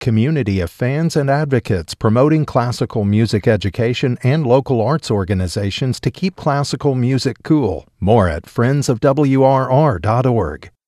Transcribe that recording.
community of fans and advocates promoting classical music education and local arts organizations to keep classical music cool. More at friendsofwrr.org.